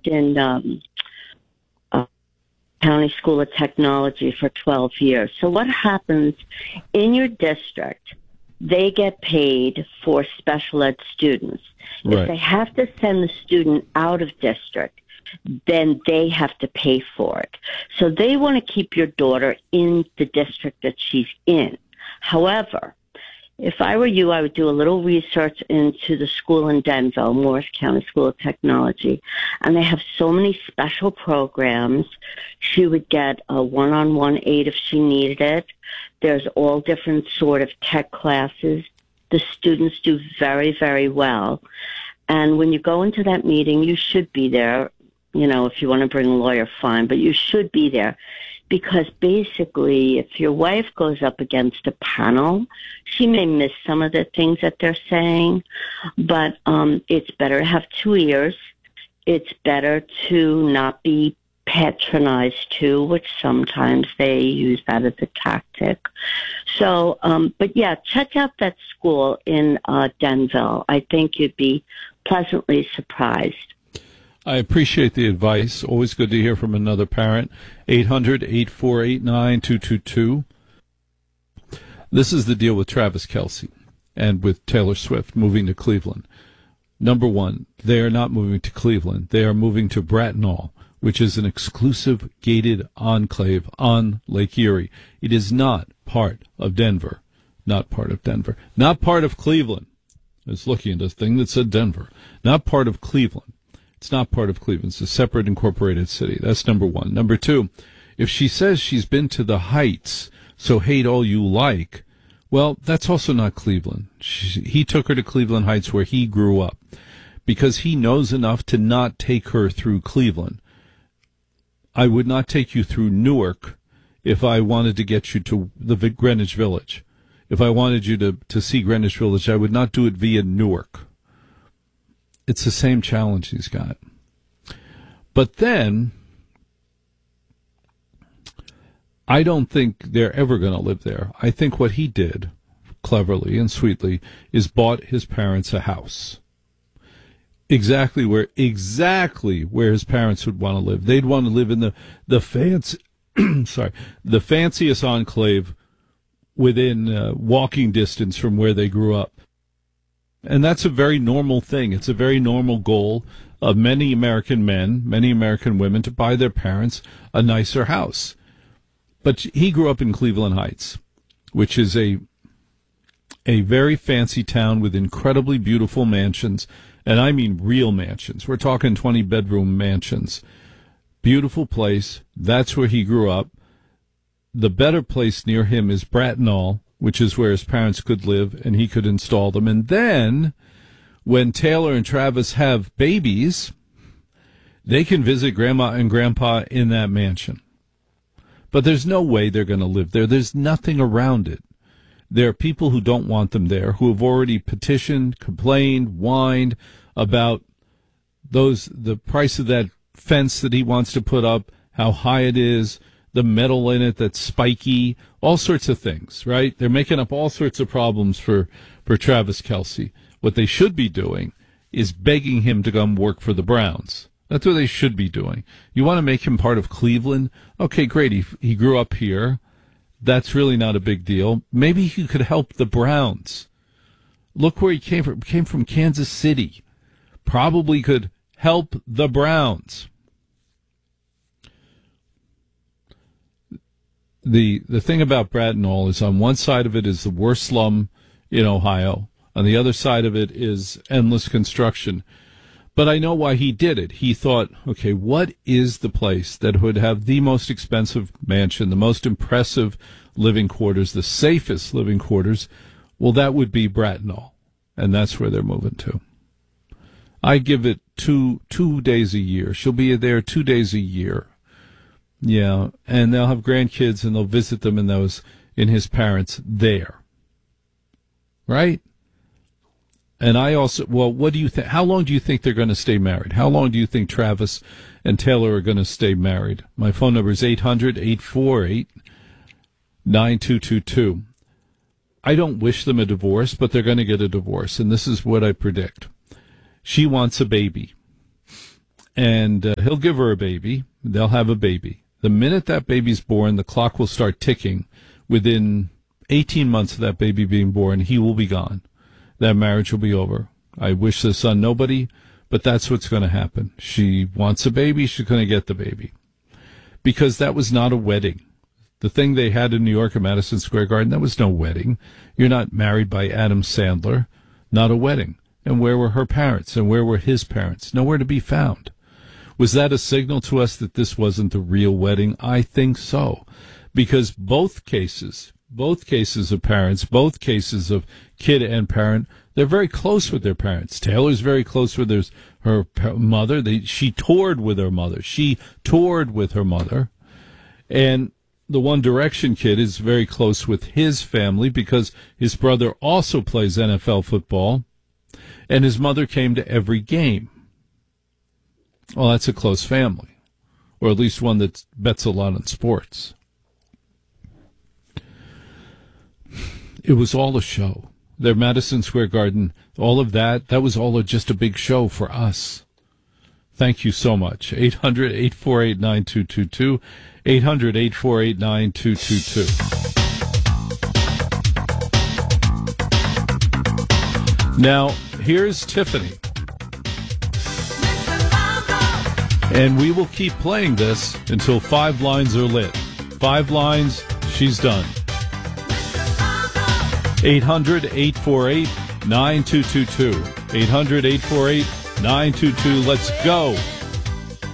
worked in County School of Technology for 12 years. So what happens in your district, they get paid for special ed students. Right. If they have to send the student out of district, then they have to pay for it. So they want to keep your daughter in the district that she's in. However, if I were you, I would do a little research into the school in Denville, Morris County School of Technology, and they have so many special programs. She would get a one-on-one aid if she needed it. There's all different sort of tech classes. The students do very, very well. And when you go into that meeting, you should be there. You know, if you want to bring a lawyer, fine, but you should be there. Because basically, if your wife goes up against a panel, she may miss some of the things that they're saying, but it's better to have two ears. It's better to not be patronized too, which sometimes they use that as a tactic. So, but yeah, check out that school in Denville. I think you'd be pleasantly surprised. I appreciate the advice. Always good to hear from another parent. 800-848-9222. This is the deal with Travis Kelce and with Taylor Swift moving to Cleveland. Number one, they are not moving to Cleveland. They are moving to Brattonall, which is an exclusive gated enclave on Lake Erie. It is not part of Denver. Not part of Denver. Not part of Cleveland. I was looking at a thing that said Denver. Not part of Cleveland. It's not part of Cleveland. It's a separate incorporated city. That's number one. Number two, if she says she's been to the Heights, so hate all you like, well, that's also not Cleveland. He took her to Cleveland Heights where he grew up because he knows enough to not take her through Cleveland. I would not take you through Newark if I wanted to get you to the Greenwich Village. If I wanted you to see Greenwich Village, I would not do it via Newark. It's the same challenge he's got. But then, I don't think they're ever going to live there. I think what he did, cleverly and sweetly, is bought his parents a house. Exactly where his parents would want to live. They'd want to live in the fancy, the fanciest enclave within walking distance from where they grew up. And that's a very normal thing. It's a very normal goal of many American men, many American women, to buy their parents a nicer house. But he grew up in Cleveland Heights, which is a very fancy town with incredibly beautiful mansions, and I mean real mansions. We're talking 20-bedroom mansions. Beautiful place. That's where he grew up. The better place near him is Brattonall, which is where his parents could live, and he could install them. And then, when Taylor and Travis have babies, they can visit Grandma and Grandpa in that mansion. But there's no way they're going to live there. There's nothing around it. There are people who don't want them there, who have already petitioned, complained, whined about the price of that fence that he wants to put up, how high it is, the metal in it that's spiky, all sorts of things, right? They're making up all sorts of problems for Travis Kelce. What they should be doing is begging him to come work for the Browns. That's what they should be doing. You want to make him part of Cleveland? Okay, great. He grew up here. That's really not a big deal. Maybe he could help the Browns. Look where he came from. He came from Kansas City. Probably could help the Browns. The thing about Brattonall is on one side of it is the worst slum in Ohio. On the other side of it is endless construction. But I know why he did it. He thought, okay, what is the place that would have the most expensive mansion, the most impressive living quarters, the safest living quarters? Well, that would be Brattonall, and that's where they're moving to. I give it two days a year. She'll be there 2 days a year. Yeah, and they'll have grandkids, and they'll visit them in his parents there. Right? And I also, well, what do you think? How long do you think they're going to stay married? How long do you think Travis and Taylor are going to stay married? My phone number is 800-848-9222. I don't wish them a divorce, but they're going to get a divorce, and this is what I predict. She wants a baby. and he'll give her a baby. They'll have a baby. The minute that baby's born, the clock will start ticking. Within 18 months of that baby being born, he will be gone. That marriage will be over. I wish this on nobody, but that's what's going to happen. She wants a baby, she's going to get the baby. Because that was not a wedding. The thing they had in New York at Madison Square Garden, that was no wedding. You're not married by Adam Sandler. Not a wedding. And where were her parents? And where were his parents? Nowhere to be found. Was that a signal to us that this wasn't the real wedding? I think so. Because both cases of parents, both cases of kid and parent, they're very close with their parents. Taylor's very close with her mother. She toured with her mother. She toured with her mother. And the One Direction kid is very close with his family because his brother also plays NFL football, and his mother came to every game. Well, that's a close family, or at least one that bets a lot on sports. It was all a show. Their Madison Square Garden, all of that was all just a big show for us. Thank you so much. 800-848-9222. 800-848-9222. Now, here's Tiffany. And we will keep playing this until 5 lines are lit. 5 lines, she's done. 800-848-9222. 800-848-9222. Let's go.